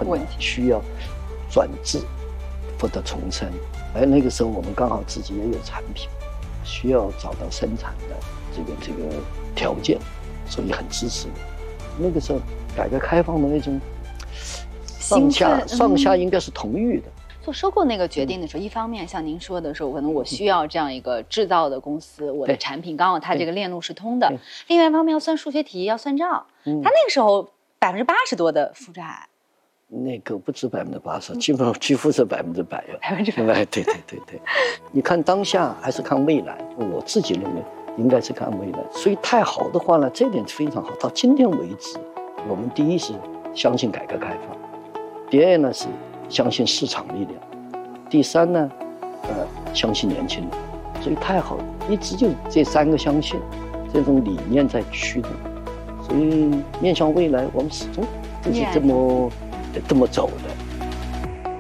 问题， 需要转制或者重生。而那个时候我们刚好自己也有产品，需要找到生产的这个条件，所以很支持。那个时候改革开放的那种上下应该是同欲的。 做收购那个决定的时候，一方面像您说的时候，可能我需要这样一个制造的公司，我的产品刚好它这个链路是通的；另外一方面要算数学题，要算账。他那个时候80%多的负债， 那个不止80%，几乎是100%。 100%。 对。你看当下还是看未来？我自己认为应该是看未来。所以太好的话呢，这点非常好。到今天为止，我们第一是相信改革开放，第二呢是相信市场力量，第三呢，相信年轻人，所以太好了，一直就这3个相信，这种理念在驱动，所以面向未来，我们始终都是这么走的。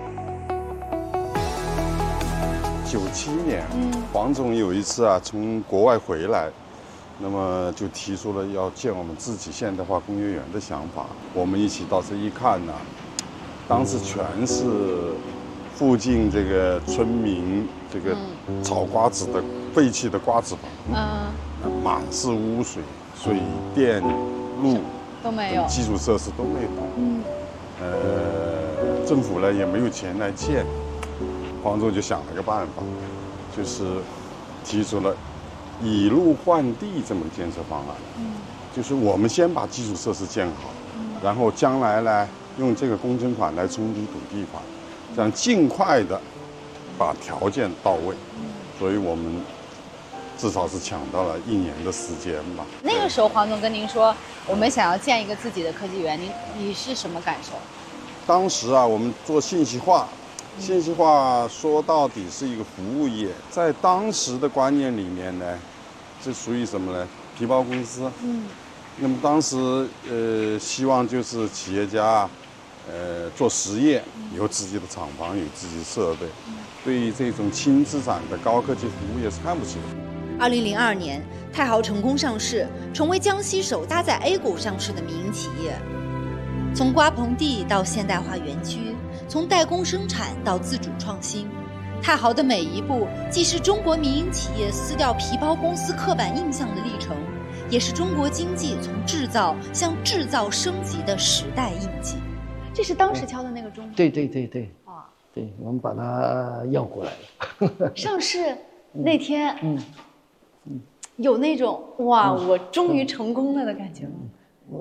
97年，黄总有一次啊从国外回来，那么就提出了要建我们自己现代化工业园的想法。我们一起到这一看呢，当时全是附近这个村民这个炒瓜子的废弃的瓜子房，满是污水、水电、路都没有， 基础设施都没有。政府呢也没有钱来建。黄总就想了个办法，就是提出了以路换地这么个建设方案。就是我们先把基础设施建好，然后将来呢用这个工程款来冲抵土地款，这样尽快的把条件到位。所以我们至少是抢到了1年的时间吧。 那个时候黄总跟您说，我们想要建一个自己的科技园，你是什么感受？ 当时啊，我们做信息化。信息化说到底是一个服务业，在当时的观念里面呢，这属于什么呢？皮包公司。那么当时希望就是企业家，做实业，有自己的厂房，有自己的设备，对于这种轻资产的高科技服务业是看不起的。 2002年，太豪成功上市，成为江西首家在 A 股上市的民营企业。从瓜棚地到现代化园区，从代工生产到自主创新，太豪的每一步既是中国民营企业撕掉皮包公司刻板印象的历程，也是中国经济从制造向制造升级的时代印记。 这是当时敲的那个钟吗？ 对。对，我们把它要过来了。 上市那天，有那种哇，我终于成功了的感觉吗？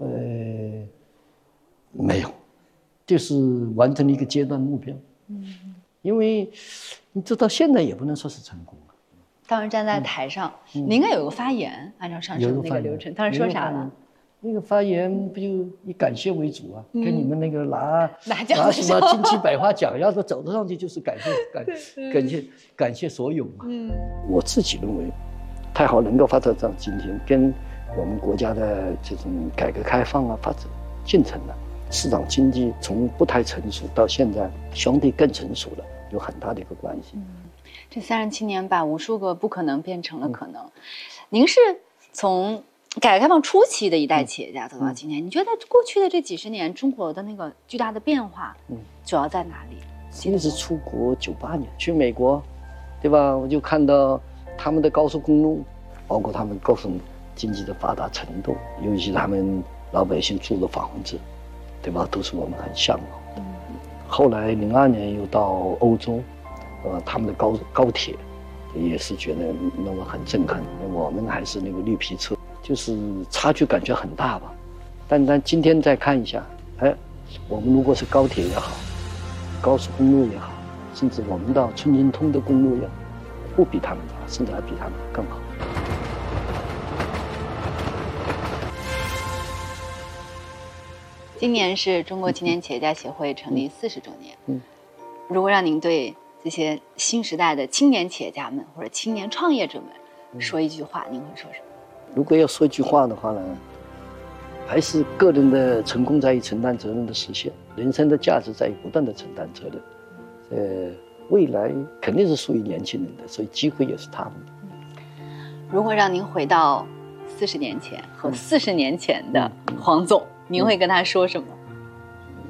没有，就是完成了一个阶段目标。因为你这到现在也不能说是成功了。 当时站在台上，您应该有个发言，按照上市的那个流程，当时说啥了？ 那个发言不就以感谢为主啊？跟你们那个拿什么金鸡百花奖，要是走得上去就是感谢所有嘛。我自己认为，太好能够发展到今天，跟我们国家的这种改革开放啊发展进程呢，市场经济从不太成熟到现在相对更成熟了，有很大的一个关系。 这37年把无数个不可能变成了可能。您是从改革开放初期的一代企业家走到今天，你觉得过去的这几十年中国的那个巨大的变化，主要在哪里？ 第一次出国98年去美国，对吧？我就看到他们的高速公路，包括他们各种经济的发达程度，尤其他们老百姓住的房子，对吧？都是我们很向往的。后来02年又到欧洲，他们的高铁也是觉得那么很震撼。我们还是那个绿皮车，就是差距感觉很大吧。但今天再看一下，我们如果是高铁也好，高速公路也好，甚至我们到春津通的公路也好，不比他们差，甚至还比他们更好。 今年是中国青年企业家协会成立40周年。如果让您对这些新时代的青年企业家们或者青年创业者们说一句话，您会说什么？ 如果要说一句话的话呢，还是个人的成功在于承担责任的实现，人生的价值在于不断的承担责任。未来肯定是属于年轻人的，所以机会也是他们的。 如果让您回到40年前和40年前的黄总，您会跟他说什么？